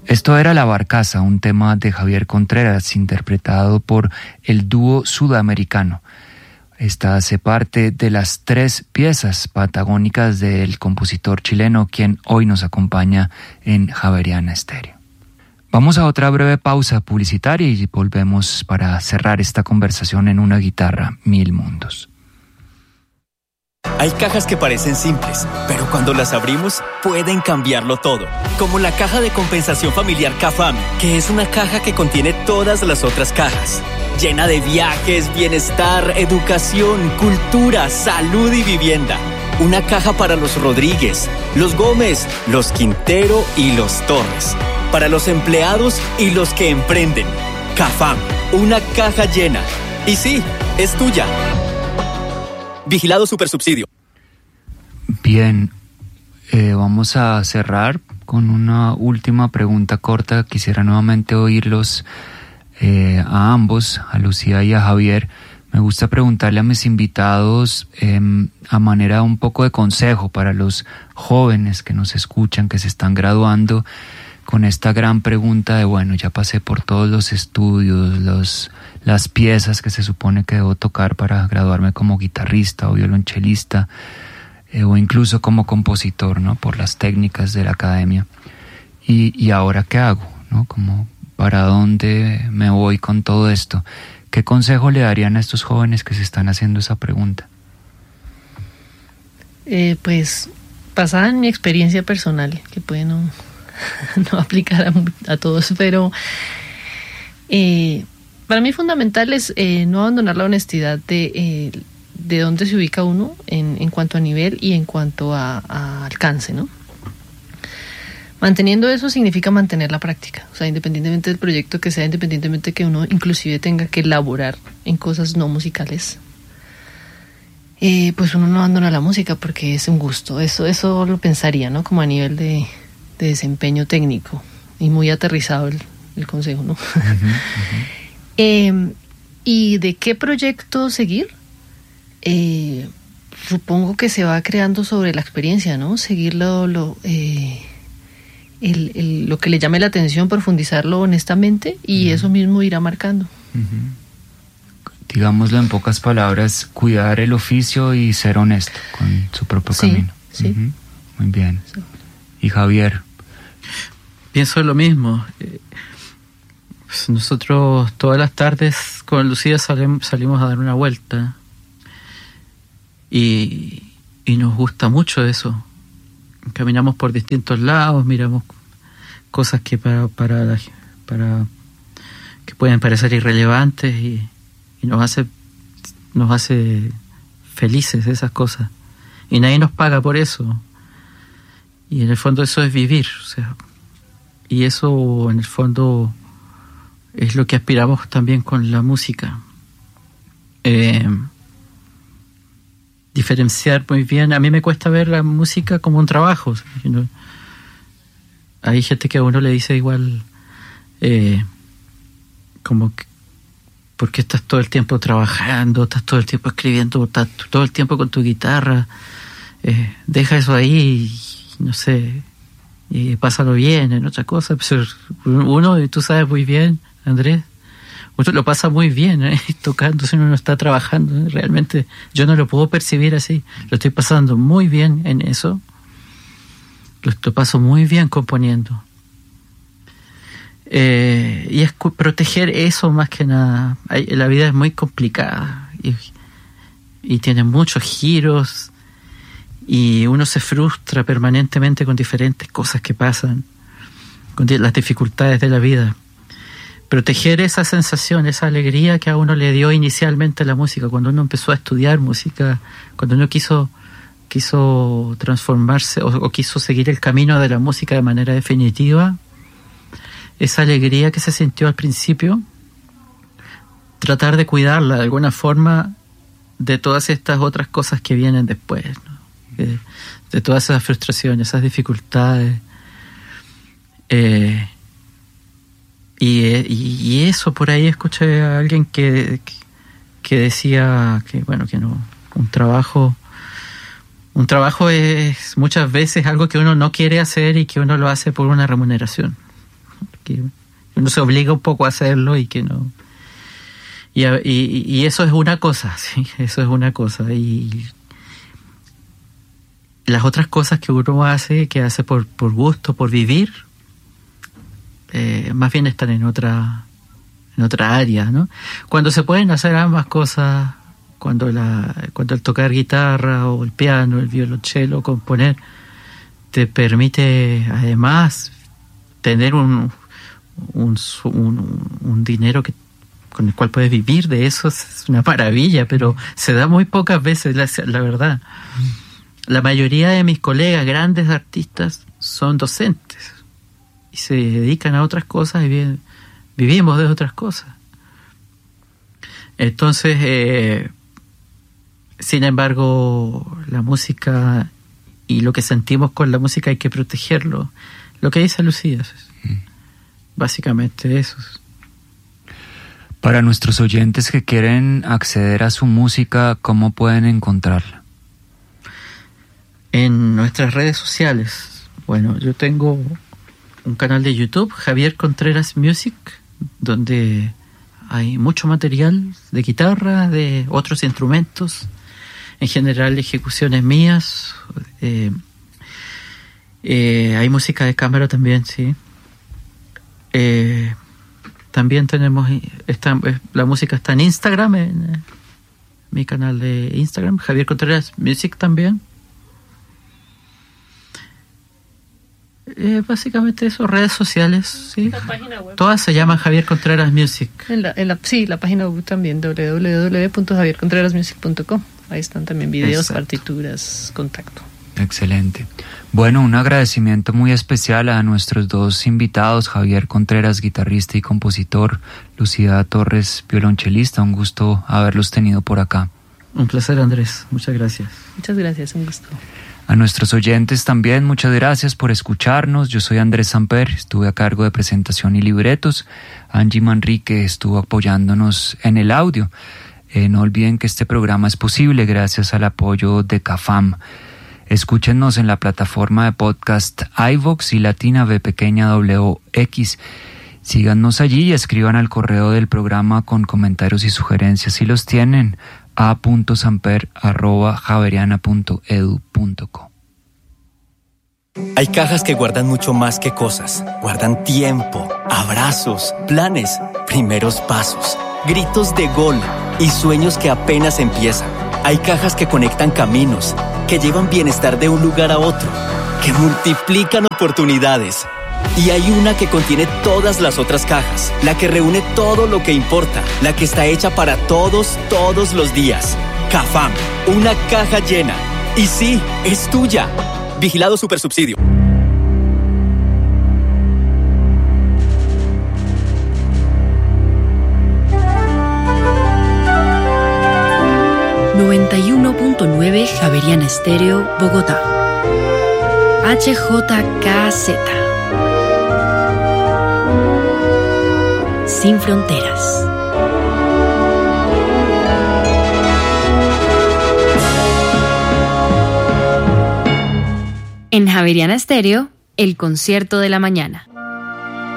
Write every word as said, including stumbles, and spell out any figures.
Esto era La Barcaza, un tema de Javier Contreras, interpretado por el dúo sudamericano. Esta hace parte de las tres piezas patagónicas del compositor chileno, quien hoy nos acompaña en Javeriana Estéreo. Vamos a otra breve pausa publicitaria y volvemos para cerrar esta conversación en Una Guitarra, Mil Mundos. Hay cajas que parecen simples, pero cuando las abrimos pueden cambiarlo todo. Como la caja de compensación familiar CAFAM, que es una caja que contiene todas las otras cajas. Llena de viajes, bienestar, educación, cultura, salud y vivienda. Una caja para los Rodríguez, los Gómez, los Quintero y los Torres. Para los empleados y los que emprenden. CAFAM, una caja llena. Y sí, es tuya. Vigilado Supersubsidio. Bien, eh, vamos a cerrar con una última pregunta corta. Quisiera nuevamente oírlos eh, a ambos, a Lucía y a Javier. Me gusta preguntarle a mis invitados eh, a manera un poco de consejo para los jóvenes que nos escuchan, que se están graduando, con esta gran pregunta de, bueno, ya pasé por todos los estudios, los, las piezas que se supone que debo tocar para graduarme como guitarrista o violonchelista, eh, o incluso como compositor, ¿no? Por las técnicas de la academia. Y, y ahora, ¿qué hago? ¿No? Como, ¿para dónde me voy con todo esto? ¿Qué consejo le darían a estos jóvenes que se están haciendo esa pregunta? Eh, pues, basada en mi experiencia personal, que puede no... no aplicar a, a todos, pero eh, para mí fundamental es eh, no abandonar la honestidad de, eh, de dónde se ubica uno en, en cuanto a nivel y en cuanto a, a alcance, ¿no? Manteniendo eso significa mantener la práctica, o sea, independientemente del proyecto que sea, independientemente que uno inclusive tenga que elaborar en cosas no musicales, eh, pues uno no abandona la música porque es un gusto. Eso, eso lo pensaría, ¿no? Como a nivel de de desempeño técnico, y muy aterrizado el, el consejo, ¿no? Uh-huh, uh-huh. eh, ¿Y de qué proyecto seguir? Eh, supongo que se va creando sobre la experiencia, ¿no? Seguir lo, lo, eh, el, el, lo que le llame la atención, profundizarlo honestamente, y uh-huh. eso mismo irá marcando. Uh-huh. Digámoslo en pocas palabras, cuidar el oficio y ser honesto con su propio sí, camino. Sí. Uh-huh. Muy bien. Sí. Y Javier. Pienso lo mismo. Pues nosotros todas las tardes con Lucía salim, salimos a dar una vuelta y, y nos gusta mucho eso. Caminamos por distintos lados, miramos cosas que para para, para que pueden parecer irrelevantes y, y nos hace nos hace felices esas cosas. Y nadie nos paga por eso. Y en el fondo eso es vivir, o sea, y eso en el fondo es lo que aspiramos también con la música. Eh, diferenciar muy bien. A mí me cuesta ver la música como un trabajo. You know? Hay gente que a uno le dice igual, eh, como que, ¿por qué estás todo el tiempo trabajando? ¿Estás todo el tiempo escribiendo? ¿Estás todo el tiempo con tu guitarra? Eh, deja eso ahí y, no sé, y pásalo bien en otra cosa. Pues uno, y tú sabes muy bien, Andrés, uno lo pasa muy bien, ¿eh? Tocando, si uno no está trabajando, ¿eh? Realmente yo no lo puedo percibir así. Lo estoy pasando muy bien en eso. Lo, lo paso muy bien componiendo. Eh, y es proteger eso más que nada. Hay, la vida es muy complicada y, y tiene muchos giros. Y uno se frustra permanentemente con diferentes cosas que pasan, con las dificultades de la vida. Proteger esa sensación, esa alegría que a uno le dio inicialmente la música, cuando uno empezó a estudiar música, cuando uno quiso, quiso transformarse o, o quiso seguir el camino de la música de manera definitiva, esa alegría que se sintió al principio, tratar de cuidarla de alguna forma de todas estas otras cosas que vienen después, ¿no? De, de todas esas frustraciones, esas dificultades, eh, y, y, y eso por ahí escuché a alguien que, que, que decía que bueno, que no, un trabajo un trabajo es muchas veces algo que uno no quiere hacer y que uno lo hace por una remuneración. que uno se obliga un poco a hacerlo y que no... Y, y, y eso es una cosa, sí, eso es una cosa. Y las otras cosas que uno hace, que hace por, por gusto, por vivir, eh, más bien están en otra, en otra área, ¿no? Cuando se pueden hacer ambas cosas, cuando la, cuando el tocar guitarra o el piano, el violonchelo, componer, te permite además tener un, un, un, un dinero que con el cual puedes vivir de eso, es una maravilla, pero se da muy pocas veces, la, la verdad. La mayoría de mis colegas, grandes artistas, son docentes y se dedican a otras cosas y bien, vivimos de otras cosas. Entonces, eh, sin embargo, la música y lo que sentimos con la música hay que protegerlo. Lo que dice Lucía, mm. básicamente eso. Para nuestros oyentes que quieren acceder a su música, ¿cómo pueden encontrarla? En nuestras redes sociales. Bueno, yo tengo un canal de YouTube, Javier Contreras Music, donde hay mucho material de guitarra, de otros instrumentos, en general ejecuciones mías. Eh, eh, hay música de cámara también, sí. Eh, También tenemos, está, la música está en Instagram, en, en mi canal de Instagram, Javier Contreras Music también. Eh, básicamente eso, redes sociales, sí. La página web. Todas se llaman Javier Contreras Music. En la, en la, sí, la página web también, doble u doble u doble u punto javier contreras music punto com. Ahí están también videos, exacto, partituras, contacto. Excelente. Bueno, un agradecimiento muy especial a nuestros dos invitados, Javier Contreras, guitarrista y compositor, Lucía Torres, violonchelista. Un gusto haberlos tenido por acá. Un placer, Andrés. Muchas gracias. Muchas gracias, un gusto. A nuestros oyentes también, muchas gracias por escucharnos. Yo soy Andrés Samper, estuve a cargo de presentación y libretos. Angie Manrique estuvo apoyándonos en el audio. Eh, no olviden que este programa es posible gracias al apoyo de CAFAM. Escúchenos en la plataforma de podcast iVoox y Latina V pequeña W X. Síganos allí y escriban al correo del programa con comentarios y sugerencias si los tienen, a punto samper arroba javeriana punto edu punto co. Hay cajas que guardan mucho más que cosas. Guardan tiempo, abrazos, planes, primeros pasos, gritos de gol y sueños que apenas empiezan. Hay cajas que conectan caminos, que llevan bienestar de un lugar a otro, que multiplican oportunidades. Y hay una que contiene todas las otras cajas, la que reúne todo lo que importa, la que está hecha para todos, todos los días. CAFAM, una caja llena. Y sí, es tuya. Vigilado Supersubsidio. noventa y uno punto nueve Javeriana Estéreo, Bogotá. H J K Z. Sin fronteras. En Javeriana Estéreo, el concierto de la mañana.